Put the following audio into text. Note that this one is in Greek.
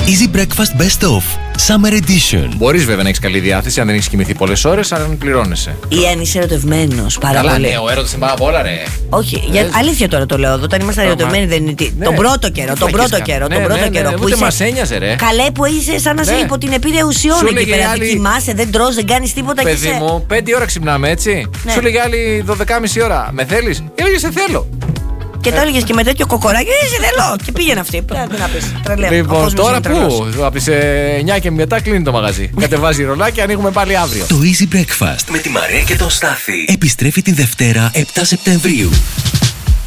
Easy Breakfast Best Of Summer Edition. Μπορείς βέβαια να έχεις καλή διάθεση αν δεν έχεις κοιμηθεί πολλές ώρες, αν πληρώνεσαι. Ή αν είσαι ερωτευμένος πάρα Καλά, πολύ. ναι, ο έρωτας είναι πάρα πολλά, ρε. Όχι, αλήθεια τώρα το λέω. Όταν ήμασταν ερωτευμένοι δεν είναι. Ναι. Τον πρώτο καιρό. Τον πρώτο καιρό. Που ούτε μας ένοιαζε, ρε. Καλέ που είσαι σαν να είσαι υπό την επίρρεια ουσιών εκεί πέρα. Δεν κοιμάσαι, δεν τρως, δεν κάνεις τίποτα. Παιδί μου, 5 ώρα ξυπνάμε, έτσι. Ναι. Σου λέγε άλλη 12,5 ώρα. Με θέλεις? Έλεγε σε θέλω. Και το έλεγε και με τέτοιο κοκοράκι, σε θέλω. Και πήγαινε αυτή. Πρέπει να πεις. Τρελαίο. Λοιπόν, τώρα πού? Από τις 9 και μετά κλείνει το μαγαζί. Κατεβάζει ρολάκι, ανοίγουμε πάλι αύριο. Το Easy Breakfast με τη Μαρία και τον Στάθη επιστρέφει την Δευτέρα 7 Σεπτεμβρίου.